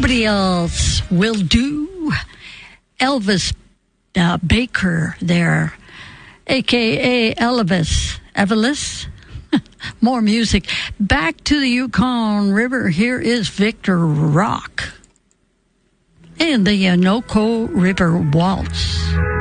Nobody Else Will Do. Elvis Baker there, a.k.a. Elvis. More music. Back to the Yukon River. Here is Victor Rock in the Yonoko River Waltz.